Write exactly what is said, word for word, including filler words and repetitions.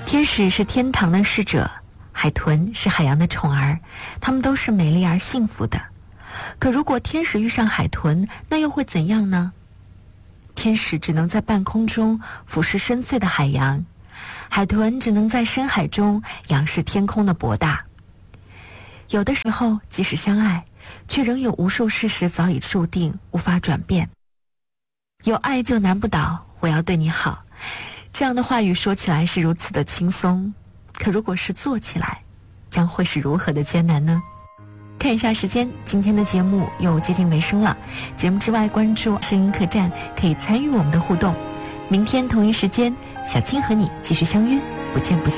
天使是天堂的使者，海豚是海洋的宠儿，它们都是美丽而幸福的。可如果天使遇上海豚，那又会怎样呢？天使只能在半空中俯视深邃的海洋，海豚只能在深海中仰视天空的博大。有的时候，即使相爱，却仍有无数事实早已注定，无法转变。有爱就难不倒，我要对你好。这样的话语说起来是如此的轻松，可如果是做起来，将会是如何的艰难呢？看一下时间，今天的节目又接近尾声了。节目之外，关注声音客栈，可以参与我们的互动。明天同一时间，小青和你继续相约，不见不散。